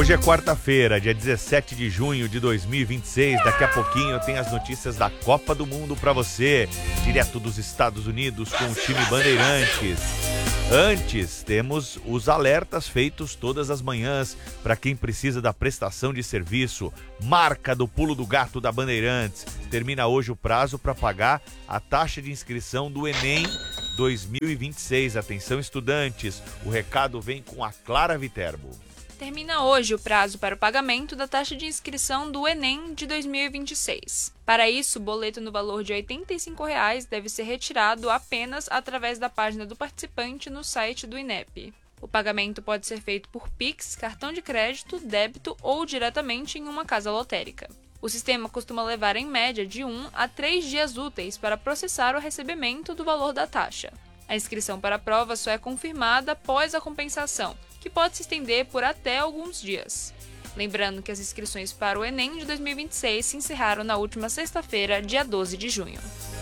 Hoje é quarta-feira, dia 17 de junho de 2026. Daqui a pouquinho tem as notícias da Copa do Mundo para você, direto dos Estados Unidos com o time Bandeirantes. Antes, temos os alertas feitos todas as manhãs para quem precisa da prestação de serviço. Marca do Pulo do Gato da Bandeirantes. Termina hoje o prazo para pagar a taxa de inscrição do Enem 2026. Atenção, estudantes, o recado vem com a Clara Viterbo. Termina hoje o prazo para o pagamento da taxa de inscrição do Enem de 2026. Para isso, o boleto no valor de R$ 85 deve ser retirado apenas através da página do participante no site do INEP. O pagamento pode ser feito por Pix, cartão de crédito, débito ou diretamente em uma casa lotérica. O sistema costuma levar em média de 1 a 3 dias úteis para processar o recebimento do valor da taxa. A inscrição para a prova só é confirmada após a compensação, que pode se estender por até alguns dias. Lembrando que as inscrições para o Enem de 2026 se encerraram na última sexta-feira, dia 12 de junho.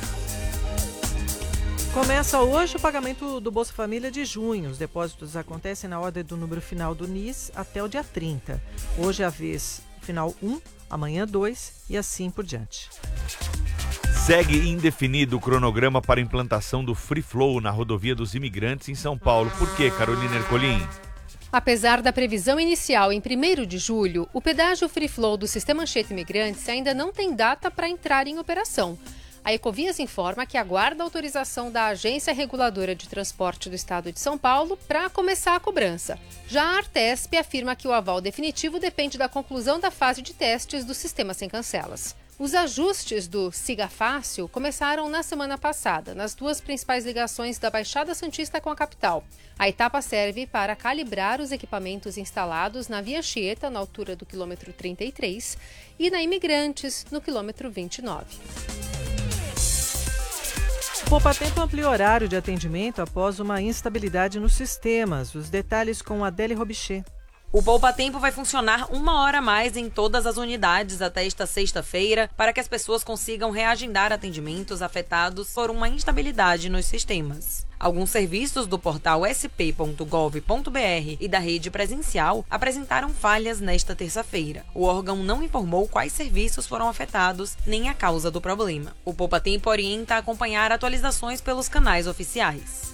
Começa hoje o pagamento do Bolsa Família de junho. Os depósitos acontecem na ordem do número final do NIS até o dia 30. Hoje é a vez final 1, amanhã 2 e assim por diante. Segue indefinido o cronograma para a implantação do Free Flow na rodovia dos imigrantes em São Paulo. Por quê, Carolina Ercolim? Apesar da previsão inicial em 1º de julho, o pedágio Free Flow do Sistema Anchieta Imigrantes ainda não tem data para entrar em operação. A Ecovias informa que aguarda a autorização da Agência Reguladora de Transporte do Estado de São Paulo para começar a cobrança. Já a Artesp afirma que o aval definitivo depende da conclusão da fase de testes do sistema sem cancelas. Os ajustes do Siga Fácil começaram na semana passada, nas duas principais ligações da Baixada Santista com a capital. A etapa serve para calibrar os equipamentos instalados na Via Anchieta, na altura do quilômetro 33, e na Imigrantes, no quilômetro 29. O Poupatempo ampliou o horário de atendimento após uma instabilidade nos sistemas. Os detalhes com Adélia Robichê. O Poupatempo vai funcionar 1 hora a mais em todas as unidades até esta sexta-feira para que as pessoas consigam reagendar atendimentos afetados por uma instabilidade nos sistemas. Alguns serviços do portal sp.gov.br e da rede presencial apresentaram falhas nesta terça-feira. O órgão não informou quais serviços foram afetados nem a causa do problema. O Poupatempo orienta a acompanhar atualizações pelos canais oficiais.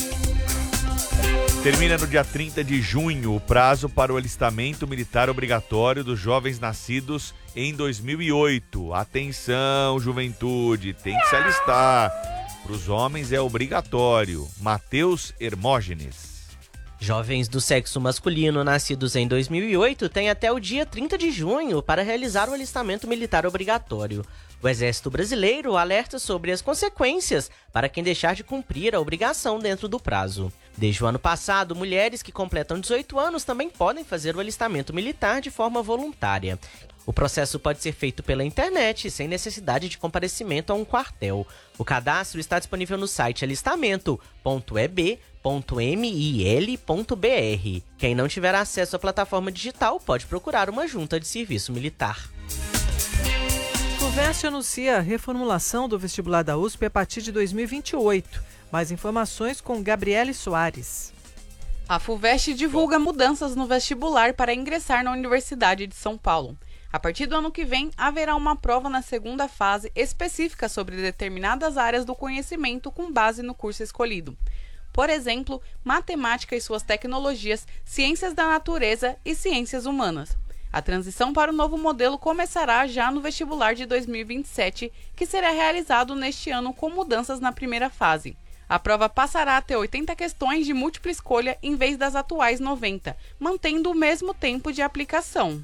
Termina no dia 30 de junho o prazo para o alistamento militar obrigatório dos jovens nascidos em 2008. Atenção, juventude, tem que se alistar. Para os homens é obrigatório. Matheus Hermógenes. Jovens do sexo masculino nascidos em 2008 têm até o dia 30 de junho para realizar o alistamento militar obrigatório. O Exército Brasileiro alerta sobre as consequências para quem deixar de cumprir a obrigação dentro do prazo. Desde o ano passado, mulheres que completam 18 anos também podem fazer o alistamento militar de forma voluntária. O processo pode ser feito pela internet, sem necessidade de comparecimento a um quartel. O cadastro está disponível no site alistamento.eb.mil.br. Quem não tiver acesso à plataforma digital pode procurar uma junta de serviço militar. FUVEST anuncia a reformulação do vestibular da USP a partir de 2028. Mais informações com Gabriele Soares. A FUVEST divulga mudanças no vestibular para ingressar na Universidade de São Paulo. A partir do ano que vem, haverá uma prova na segunda fase específica sobre determinadas áreas do conhecimento com base no curso escolhido. Por exemplo, matemática e suas tecnologias, ciências da natureza e ciências humanas. A transição para o novo modelo começará já no vestibular de 2027, que será realizado neste ano com mudanças na primeira fase. A prova passará a ter 80 questões de múltipla escolha em vez das atuais 90, mantendo o mesmo tempo de aplicação.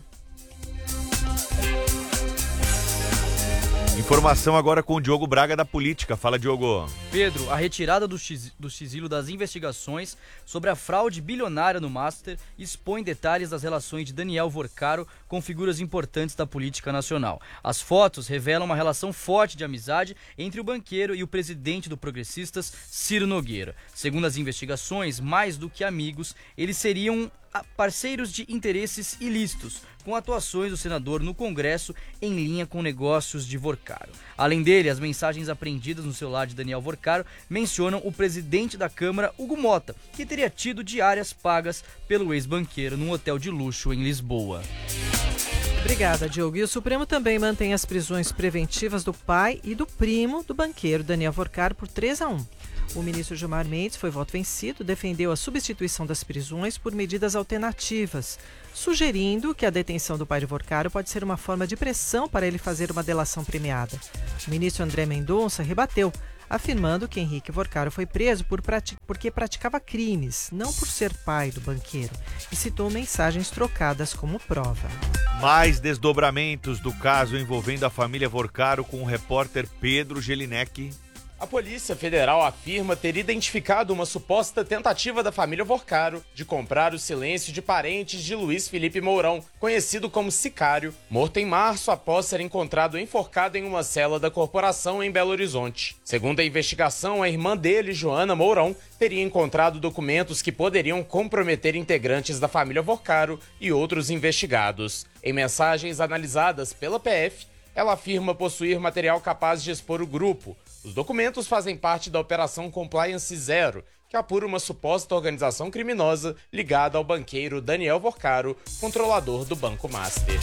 Informação agora com o Diogo Braga da Política. Fala, Diogo. Pedro, a retirada do sigilo das investigações sobre a fraude bilionária no Master expõe detalhes das relações de Daniel Vorcaro com figuras importantes da política nacional. As fotos revelam uma relação forte de amizade entre o banqueiro e o presidente do Progressistas, Ciro Nogueira. Segundo as investigações, mais do que amigos, eles seriam parceiros de interesses ilícitos, com atuações do senador no Congresso em linha com negócios de Vorcaro. Além dele, as mensagens apreendidas no celular de Daniel Vorcaro mencionam o presidente da Câmara, Hugo Mota, que teria tido diárias pagas pelo ex-banqueiro num hotel de luxo em Lisboa. Obrigada, Diogo. E o Supremo também mantém as prisões preventivas do pai e do primo do banqueiro Daniel Vorcaro por 3-1. O ministro Gilmar Mendes foi voto vencido, defendeu a substituição das prisões por medidas alternativas, sugerindo que a detenção do pai de Vorcaro pode ser uma forma de pressão para ele fazer uma delação premiada. O ministro André Mendonça rebateu, afirmando que Henrique Vorcaro foi preso porque praticava crimes, não por ser pai do banqueiro, e citou mensagens trocadas como prova. Mais desdobramentos do caso envolvendo a família Vorcaro com o repórter Pedro Gelinek. A Polícia Federal afirma ter identificado uma suposta tentativa da família Vorcaro de comprar o silêncio de parentes de Luiz Felipe Mourão, conhecido como Sicário, morto em março após ser encontrado enforcado em uma cela da corporação em Belo Horizonte. Segundo a investigação, a irmã dele, Joana Mourão, teria encontrado documentos que poderiam comprometer integrantes da família Vorcaro e outros investigados. Em mensagens analisadas pela PF, ela afirma possuir material capaz de expor o grupo. Os documentos fazem parte da Operação Compliance Zero, que apura uma suposta organização criminosa ligada ao banqueiro Daniel Vorcaro, controlador do Banco Master.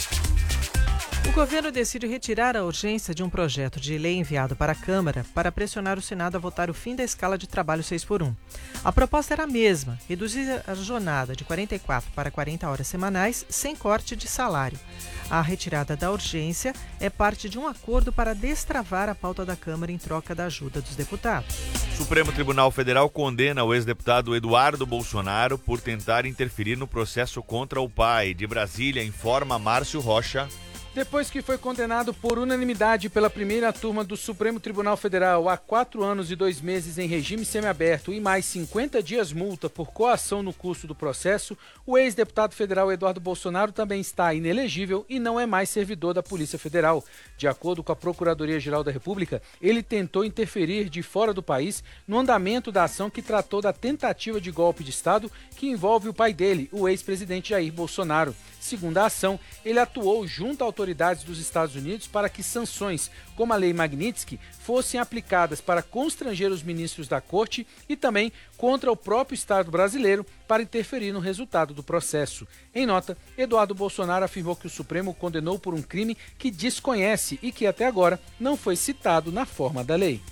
O governo decide retirar a urgência de um projeto de lei enviado para a Câmara para pressionar o Senado a votar o fim da escala de trabalho 6x1. A proposta era a mesma, reduzir a jornada de 44 para 40 horas semanais sem corte de salário. A retirada da urgência é parte de um acordo para destravar a pauta da Câmara em troca da ajuda dos deputados. O Supremo Tribunal Federal condena o ex-deputado Eduardo Bolsonaro por tentar interferir no processo contra o pai. De Brasília, informa Márcio Rocha. Depois que foi condenado por unanimidade pela primeira turma do Supremo Tribunal Federal a 4 anos e 2 meses em regime semiaberto e mais 50 dias multa por coação no curso do processo, o ex-deputado federal Eduardo Bolsonaro também está inelegível e não é mais servidor da Polícia Federal. De acordo com a Procuradoria-Geral da República, ele tentou interferir de fora do país no andamento da ação que tratou da tentativa de golpe de Estado que envolve o pai dele, o ex-presidente Jair Bolsonaro. Segundo a ação, ele atuou junto a autoridades dos Estados Unidos para que sanções, como a Lei Magnitsky, fossem aplicadas para constranger os ministros da Corte e também contra o próprio Estado brasileiro para interferir no resultado do processo. Em nota, Eduardo Bolsonaro afirmou que o Supremo condenou por um crime que desconhece e que até agora não foi citado na forma da lei.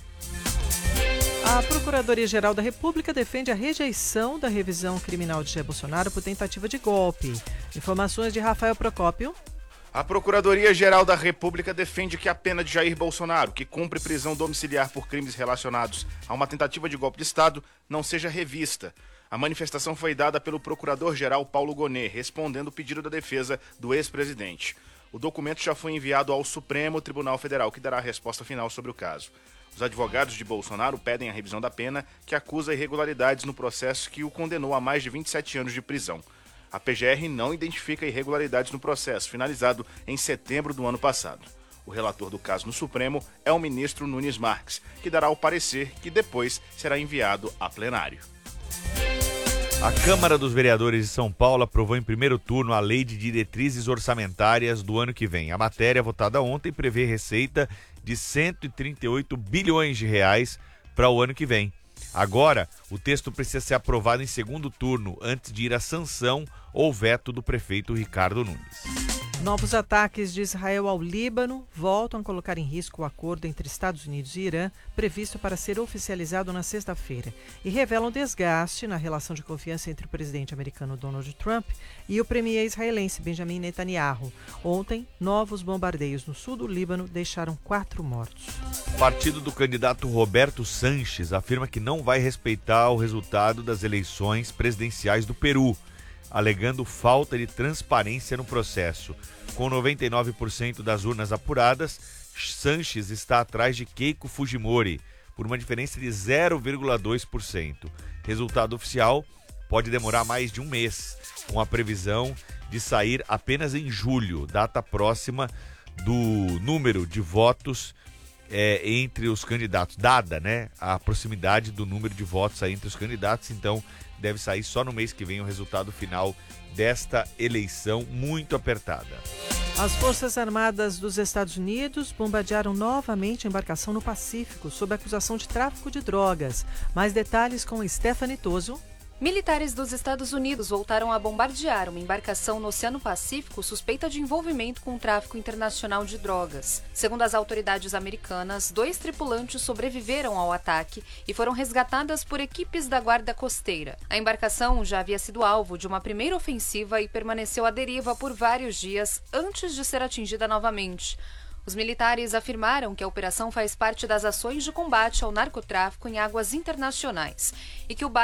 A Procuradoria-Geral da República defende a rejeição da revisão criminal de Jair Bolsonaro por tentativa de golpe. Informações de Rafael Procópio. A Procuradoria-Geral da República defende que a pena de Jair Bolsonaro, que cumpre prisão domiciliar por crimes relacionados a uma tentativa de golpe de Estado, não seja revista. A manifestação foi dada pelo Procurador-Geral Paulo Gonet, respondendo o pedido da defesa do ex-presidente. O documento já foi enviado ao Supremo Tribunal Federal, que dará a resposta final sobre o caso. Os advogados de Bolsonaro pedem a revisão da pena, que acusa irregularidades no processo que o condenou a mais de 27 anos de prisão. A PGR não identifica irregularidades no processo, finalizado em setembro do ano passado. O relator do caso no Supremo é o ministro Nunes Marques, que dará o parecer que depois será enviado a plenário. A Câmara dos Vereadores de São Paulo aprovou em primeiro turno a Lei de Diretrizes Orçamentárias do ano que vem. A matéria, votada ontem, prevê receita de 138 bilhões de reais para o ano que vem. Agora, o texto precisa ser aprovado em segundo turno, antes de ir à sanção ou veto do prefeito Ricardo Nunes. Novos ataques de Israel ao Líbano voltam a colocar em risco o acordo entre Estados Unidos e Irã, previsto para ser oficializado na sexta-feira, e revelam desgaste na relação de confiança entre o presidente americano Donald Trump e o premier israelense Benjamin Netanyahu. Ontem, novos bombardeios no sul do Líbano deixaram 4 mortos. O partido do candidato Roberto Sanches afirma que não vai respeitar o resultado das eleições presidenciais do Peru, alegando falta de transparência no processo. Com 99% das urnas apuradas, Sanches está atrás de Keiko Fujimori, por uma diferença de 0,2%. Resultado oficial pode demorar mais de um mês, com a previsão de sair apenas em julho, data próxima do número de votos entre os candidatos, dada, né, a proximidade do número de votos aí entre os candidatos. Então deve sair só no mês que vem o resultado final desta eleição muito apertada. As Forças Armadas dos Estados Unidos bombardearam novamente a embarcação no Pacífico sob acusação de tráfico de drogas. Mais detalhes com Stephanie Toso. Militares dos Estados Unidos voltaram a bombardear uma embarcação no Oceano Pacífico suspeita de envolvimento com o tráfico internacional de drogas. Segundo as autoridades americanas, 2 tripulantes sobreviveram ao ataque e foram resgatadas por equipes da Guarda Costeira. A embarcação já havia sido alvo de uma primeira ofensiva e permaneceu à deriva por vários dias antes de ser atingida novamente. Os militares afirmaram que a operação faz parte das ações de combate ao narcotráfico em águas internacionais e que o barco